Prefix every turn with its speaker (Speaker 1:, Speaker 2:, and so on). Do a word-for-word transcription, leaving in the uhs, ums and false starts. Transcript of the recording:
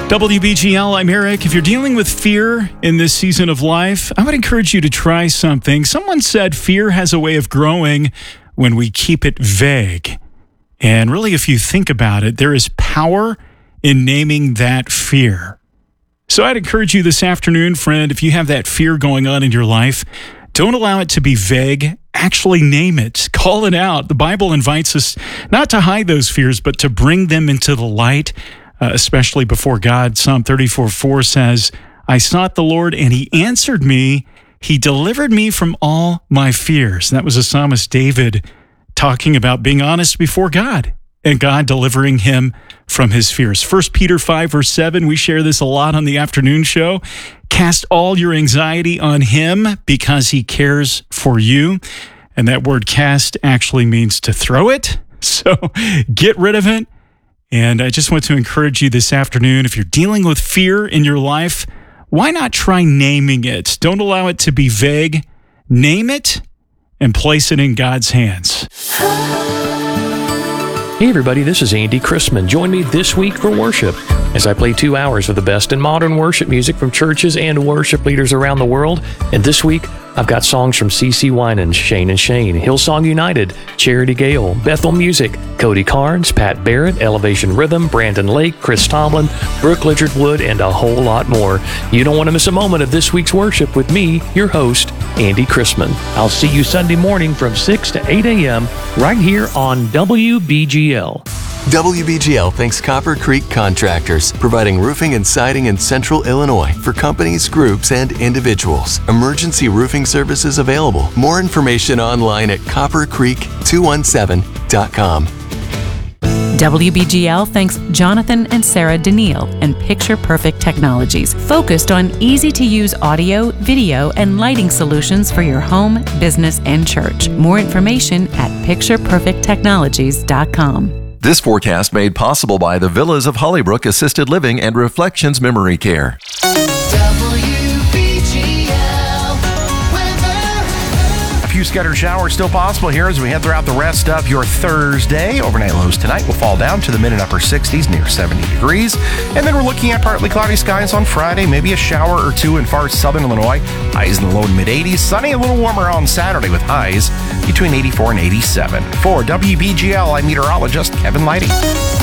Speaker 1: W B G L, I'm Eric. If you're dealing with fear in this season of life, I would encourage you to try something. Someone said fear has a way of growing when we keep it vague. And really, if you think about it, there is power in naming that fear. So I'd encourage you this afternoon, friend, if you have that fear going on in your life, don't allow it to be vague. Actually name it. Call it out. The Bible invites us not to hide those fears, but to bring them into the light. Uh, especially before God. Psalm thirty-four four says, I sought the Lord and he answered me. He delivered me from all my fears. That was a psalmist David talking about being honest before God and God delivering him from his fears. First Peter five verse seven, we share this a lot on the afternoon show. Cast all your anxiety on him because he cares for you. And that word cast actually means to throw it. So get rid of it. And I just want to encourage you this afternoon, if you're dealing with fear in your life, why not try naming it? Don't allow it to be vague. Name it and place it in God's hands.
Speaker 2: Hey everybody, this is Andy Chrisman. Join me this week for worship as I play two hours of the best in modern worship music from churches and worship leaders around the world. And this week, I've got songs from C C Winans, Shane and Shane, Hillsong United, Charity Gale, Bethel Music, Cody Carnes, Pat Barrett, Elevation Rhythm, Brandon Lake, Chris Tomlin, Brooke Lichard Wood, and a whole lot more. You don't want to miss a moment of this week's worship with me, your host, Andy Chrisman. I'll see you Sunday morning from six to eight a.m. right here on W B G L.
Speaker 3: W B G L thanks Copper Creek Contractors, providing roofing and siding in Central Illinois for companies, groups, and individuals. Emergency roofing services available. More information online at copper creek two one seven dot com.
Speaker 4: W B G L thanks Jonathan and Sarah Daniil and Picture Perfect Technologies, focused on easy-to-use audio, video, and lighting solutions for your home, business, and church. More information at picture perfect technologies dot com.
Speaker 5: This forecast made possible by the Villas of Hollybrook Assisted Living and Reflections Memory Care.
Speaker 6: A few scattered showers still possible here as we head throughout the rest of your Thursday. Overnight lows tonight will fall down to the mid and upper sixties, near seventy degrees. And then we're looking at partly cloudy skies on Friday, maybe a shower or two in far southern Illinois. Highs in the low to mid eighties. Sunny, a little warmer on Saturday with highs between eighty-four and eighty-seven. For W B G L, I'm meteorologist Kevin Leidy.